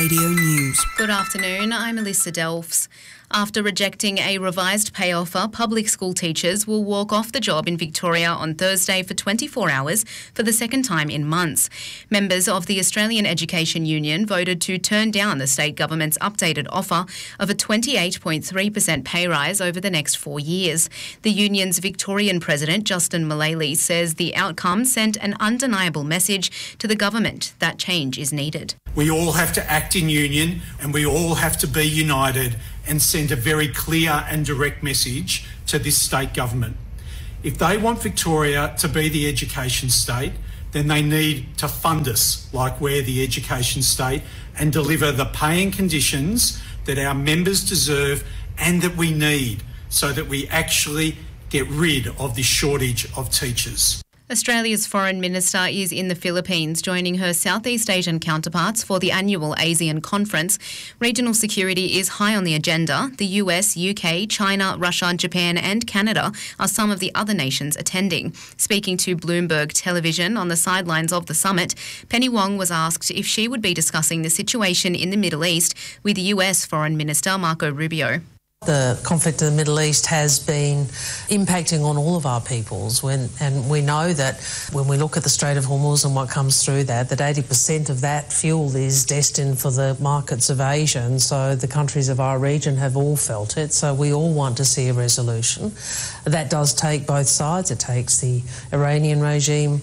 Radio News. Good afternoon, I'm Alyssa Delphs. After rejecting a revised pay offer, public school teachers will walk off the job in Victoria on Thursday for 24 hours for the second time in months. Members of the Australian Education Union voted to turn down the state government's updated offer of a 28.3% pay rise over the next 4 years. The union's Victorian president, Justin Mullally, says the outcome sent an undeniable message to the government that change is needed. We all have to act in union and we all have to be united and send a very clear and direct message to this state government. If they want Victoria to be the education state, then they need to fund us like we're the education state and deliver the pay and conditions that our members deserve and that we need so that we actually get rid of this shortage of teachers. Australia's Foreign Minister is in the Philippines, joining her Southeast Asian counterparts for the annual ASEAN conference. Regional security is high on the agenda. The US, UK, China, Russia, Japan and Canada are some of the other nations attending. Speaking to Bloomberg Television on the sidelines of the summit, Penny Wong was asked if she would be discussing the situation in the Middle East with US Foreign Minister Marco Rubio. The conflict in the Middle East has been impacting on all of our peoples, and we know that when we look at the Strait of Hormuz and what comes through that 80% of that fuel is destined for the markets of Asia, and so the countries of our region have all felt it, so we all want to see a resolution. That does take both sides. It takes the Iranian regime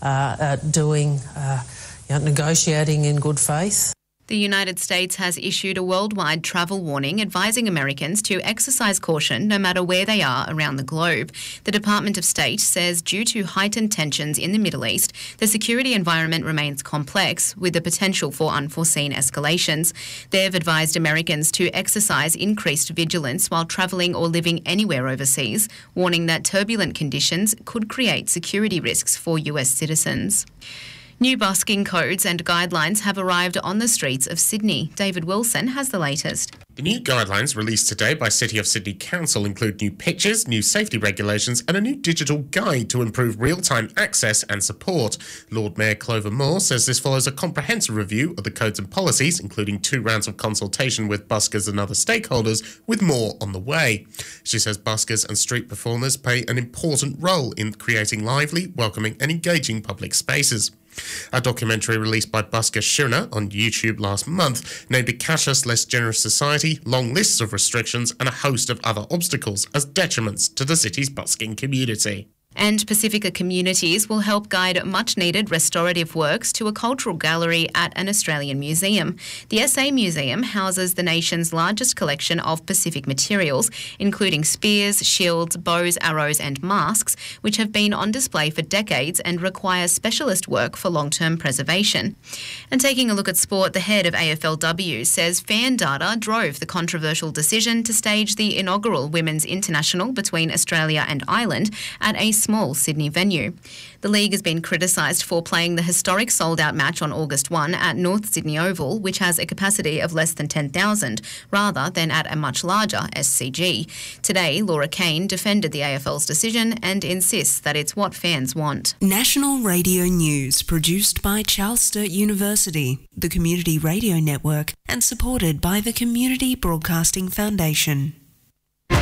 negotiating in good faith. The United States has issued a worldwide travel warning advising Americans to exercise caution no matter where they are around the globe. The Department of State says due to heightened tensions in the Middle East, the security environment remains complex with the potential for unforeseen escalations. They've advised Americans to exercise increased vigilance while travelling or living anywhere overseas, warning that turbulent conditions could create security risks for US citizens. New busking codes and guidelines have arrived on the streets of Sydney. David Wilson has the latest. The new guidelines released today by City of Sydney Council include new pictures, new safety regulations and a new digital guide to improve real-time access and support. Lord Mayor Clover Moore says this follows a comprehensive review of the codes and policies, including 2 rounds of consultation with buskers and other stakeholders, with more on the way. She says buskers and street performers play an important role in creating lively, welcoming and engaging public spaces. A documentary released by busker Shuna on YouTube last month named a cashless, less generous society, long lists of restrictions and a host of other obstacles as detriments to the city's busking community. And Pacifica Communities will help guide much-needed restorative works to a cultural gallery at an Australian museum. The SA Museum houses the nation's largest collection of Pacific materials, including spears, shields, bows, arrows and masks, which have been on display for decades and require specialist work for long-term preservation. And taking a look at sport, the head of AFLW says fan data drove the controversial decision to stage the inaugural Women's International between Australia and Ireland at a small Sydney venue. The league has been criticised for playing the historic sold-out match on August 1 at North Sydney Oval, which has a capacity of less than 10,000, rather than at a much larger SCG. Today, Laura Kane defended the AFL's decision and insists that it's what fans want. National Radio News, produced by Charles Sturt University, the Community Radio Network, and supported by the Community Broadcasting Foundation.